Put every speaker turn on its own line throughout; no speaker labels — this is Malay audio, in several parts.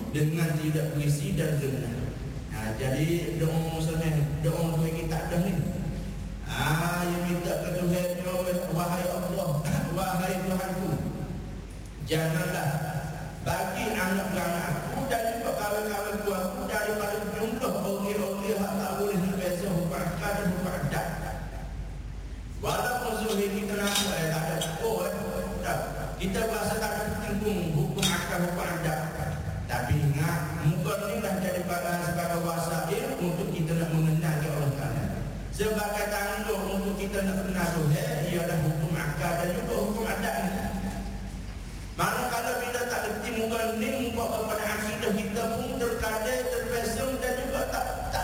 dengan tidak berisi dan benar. Jadi doa sebenarnya doa kita dah ni. Yang minta ke Tuhan, wahai Allah, wahai Tuhanku, janganlah bagi anak-anak aku dan juga kawan-kawanku aku daripada jumlah orang-orang yang tak boleh berbeza hukum akad dan hukum adat. Walaupun zuhir kita nampak tak ada cukup, kita rasa tak ada tanggung hukum akad hukum adat. Tapi ingat, muka ni dah jadi sebagai wasail untuk kita nak mengenal ke Allah Ta'ala. Sebagai tanggung untuk kita nak kenal Tuhan, ialah hukum akad dan juga hukum adat ni. Manakala bila tak erti muka ni, muka kepada akidah kita pun terkadang, terpesong dan juga tak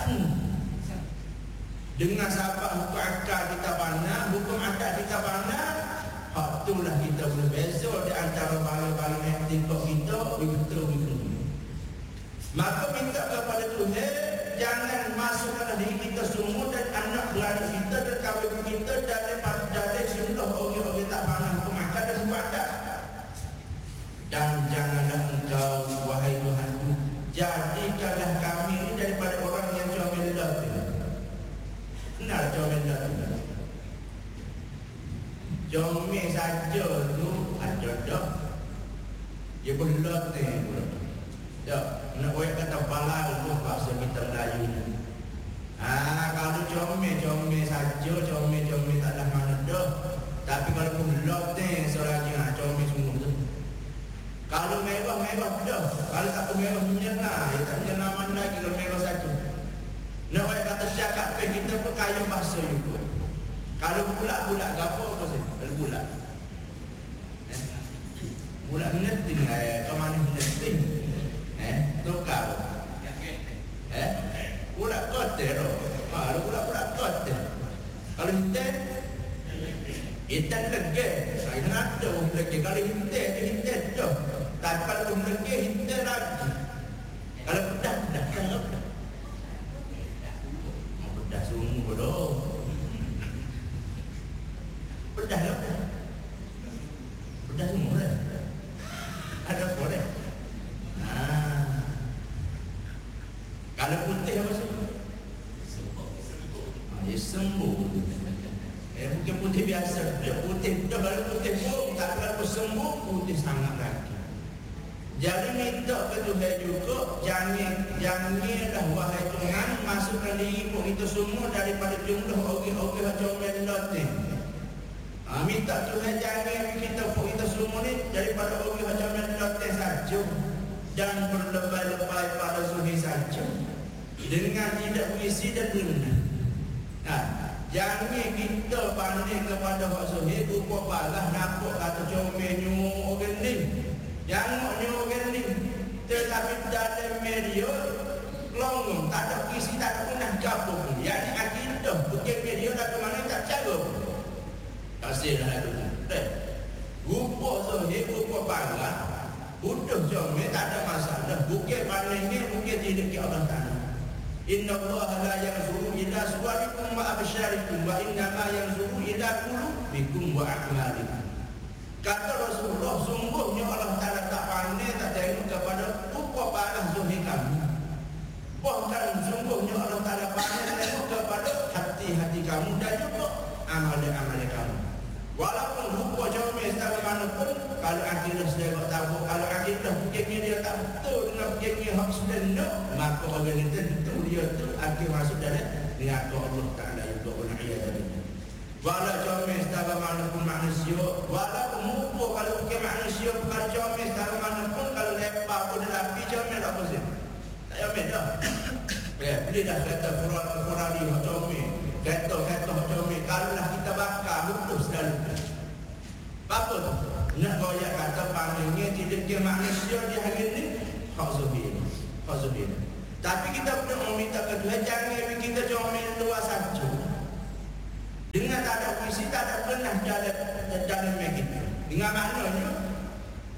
dengan sahabat hukum akad kita pandang, hukum adat kita pandang, itulah kita berbeza di antara barang-barang etika kita, betul-betul. Maka minta kepada Tuhan, jangan masukkan diri kita semua dan anak beradik kita dan kawan kita dari jumlah orang-orang tak pandang hukum akad dan hukum adat. Dan janganlah engkau, wahai Tuhanku, jadikanlah kami ini daripada orang yang comel lati. Kenal comel lati? Comel saja tu ada dah. Dia boleh lati. Tak, nak buat kata balal tu bahasa kita Melayu ni. Kalau comel saja, comel tak ada mana dah. Tapi kalau pun lati selagi comel semua tu. Kalau mewah dah. Kalau tak mewah menyena, tak menyena mana lagi kalau mewah satu. Nak buat kata cakap kita pun kaya bahasa juga. Kalau bulat gapo apa sih? Kalau bulat. Bulat meneting ke mana meneting? Tukar. Bulat kotor. Kalau bulat kotor. Kalau hitam lagi. Saya nak tahu lagi kalau hitam tu. Tapi kalau lagi hitam lagi. Kalau pedas kan pedas sungguh doh. Pedas lah. Pedas semua lah. Ada boleh. Kalau putih apa sih? Sembuh. Bukan putih biasa. Dia putih. Dia baru putih pun. Tak kalau sembuh, putih sangat lagi. Jadi minta ke Tuhan juga, janganlah wahai Tuhan masukkan diri pun itu semua daripada jumlah orang-orang yang comel lati. Minta Tuhan jangan kita pun itu semua ni daripada orang yang comel lati saja dan berlebay-lebay pada zuhir saja dengan tidak berisi dan benar. Jangan kita banding kepada hak zuhir rupa balas nampak kata comel orang ni. Jangan orang ni. Tetapi dalam media longgong, tak ada isi, tak ada pernah gabung. Yang akidah bukan media dah ke mana tak cara. Kasihlah itu. Rupa zuhir, rupa balas, butuh comel tak ada masalah. Bukan bandingnya, bukan tidak ke Allah Ta'ala. Inna Allah la yanzuru ila suwarikum wa absyarikum wa innama yanzuru ila qulubikum wa a'malikum. Kata Rasulullah, sungguhnya Allah Ta'ala tak pandai, tak tengok kepada rupa balas zuhir kamu. Bahkan sungguhnya Allah Ta'ala pandai tengok kepada hati-hati kamu dan juga amal-amal kamu. Walaupun rupa comel secara mana pun, kalau akidah sedang tahu, kalau akidah bukannya dia tak betul dengan bukannya hak sebenar, maka orang itu betul dia tu akan masuk dalam neraka Allah Ta'ala juga wal-iyadzu. Walau comel secara mana pun manusia, walaupun muka kalau bukan manusia, bukan comel secara mana pun, kalau lepak pun lelaki comel tak apa sih? Tak comel dah. Bila dah kata Furali hak comel, kata hak comel, kalau lah kita bakar betul sekali. Apa tu? Nak goyak kata panggilnya tidak ke manusia di hari ini, hak zuhir. Tapi kita pun meminta ke Tuhan, jangan kita comel luas saja. Dengan tak ada puisi, tak ada pernah dalam kita. Dengan maknanya